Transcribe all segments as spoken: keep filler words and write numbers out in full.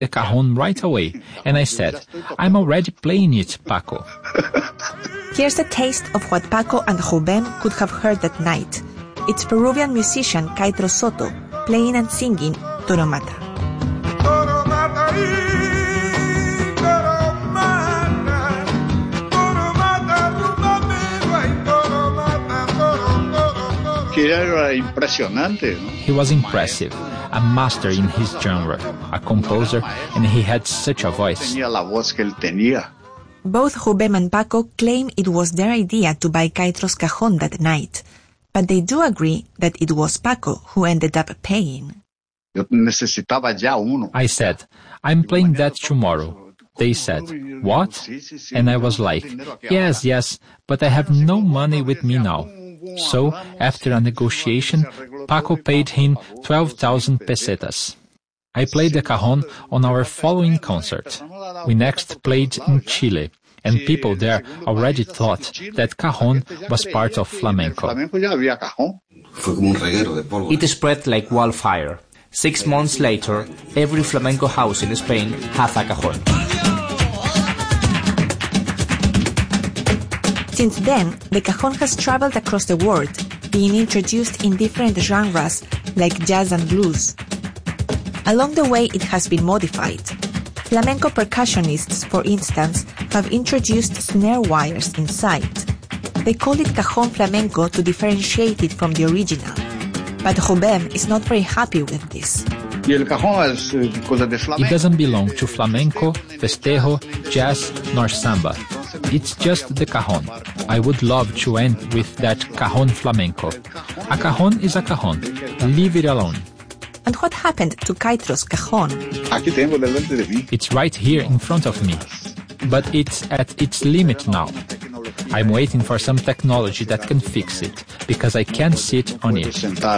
the cajon right away, and I said, "I'm already playing it, Paco." Here's a taste of what Paco and Rubén could have heard that night. It's Peruvian musician Caitro Soto playing and singing Toro Mata. He was impressive, a master in his genre, a composer, and he had such a voice. Both Rubén and Paco claim it was their idea to buy Caitro's cajon that night, but they do agree that it was Paco who ended up paying. I said, "I'm playing that tomorrow." They said, "What?" And I was like, "Yes, yes, but I have no money with me now." So, after a negotiation, Paco paid him twelve thousand pesetas. I played the cajon on our following concert. We next played in Chile, and people there already thought that cajon was part of flamenco. It spread like wildfire. Six months later, every flamenco house in Spain has a cajon. Since then, the cajon has traveled across the world, being introduced in different genres like jazz and blues. Along the way, it has been modified. Flamenco percussionists, for instance, have introduced snare wires inside. They call it cajon flamenco to differentiate it from the original. But Rubén is not very happy with this. It doesn't belong to flamenco, festejo, jazz, nor samba. It's just the cajon. I would love to end with that cajon flamenco. A cajon is a cajon. Leave it alone. And what happened to Caitro's cajon? It's right here in front of me. But it's at its limit now. I'm waiting for some technology that can fix it, because I can't sit on it.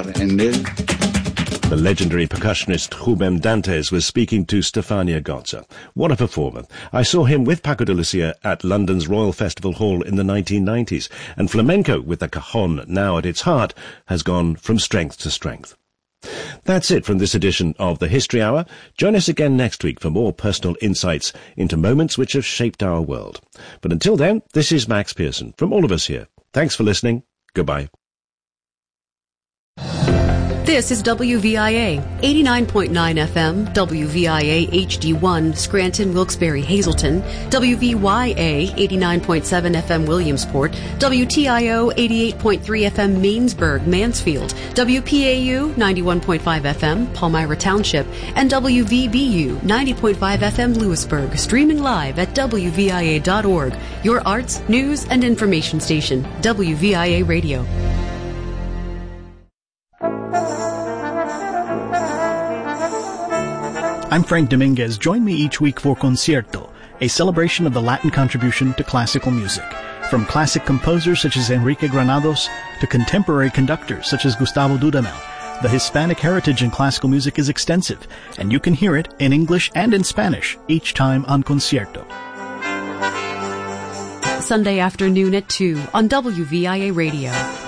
The legendary percussionist Rubén Dantes was speaking to Stefania Gotza. What a performer. I saw him with Paco de Lucia at London's Royal Festival Hall in the nineteen nineties, and flamenco, with the cajon now at its heart, has gone from strength to strength. That's it from this edition of the History Hour. Join us again next week for more personal insights into moments which have shaped our world. But until then, this is Max Pearson from all of us here. Thanks for listening. Goodbye. This is W V I A, eighty-nine point nine F M, W V I A H D one, Scranton, Wilkes-Barre, Hazleton, W V Y A, eighty-nine point seven F M, Williamsport, W T I O, eighty-eight point three F M, Mainsburg, Mansfield, W P A U, ninety-one point five F M, Palmyra Township, and W V B U, ninety point five F M, Lewisburg, streaming live at W V I A dot org, your arts, news, and information station, W V I A Radio. I'm Frank Dominguez. Join me each week for Concierto, a celebration of the Latin contribution to classical music. From classic composers such as Enrique Granados to contemporary conductors such as Gustavo Dudamel, the Hispanic heritage in classical music is extensive, and you can hear it in English and in Spanish each time on Concierto. Sunday afternoon at two on W V I A Radio.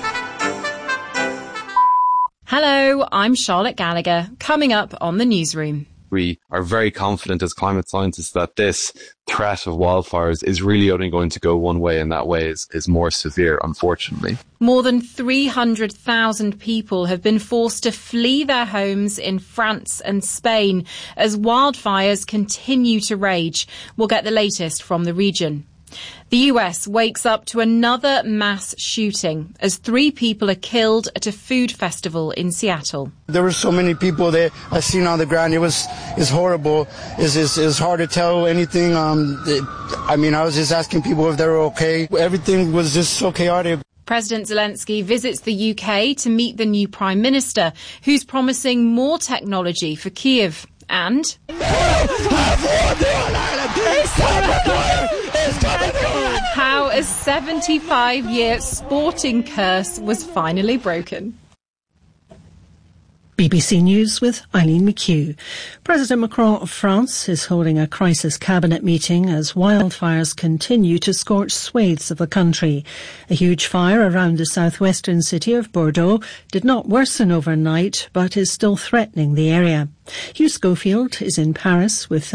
Hello, I'm Charlotte Gallagher. Coming up on the Newsroom. We are very confident as climate scientists that this threat of wildfires is really only going to go one way, and that way is, is more severe, unfortunately. More than three hundred thousand people have been forced to flee their homes in France and Spain as wildfires continue to rage. We'll get the latest from the region. The U S wakes up to another mass shooting as three people are killed at a food festival in Seattle. There were so many people that I seen on the ground. It was it's horrible. It's, it's, it's hard to tell anything. Um, it, I mean, I was just asking people if they were okay. Everything was just so chaotic. President Zelensky visits the U K to meet the new Prime Minister, who's promising more technology for Kyiv. And how a seventy-five year sporting curse was finally broken. B B C News with Eileen McHugh. President Macron of France is holding a crisis cabinet meeting as wildfires continue to scorch swathes of the country. A huge fire around the southwestern city of Bordeaux did not worsen overnight, but is still threatening the area. Hugh Schofield is in Paris with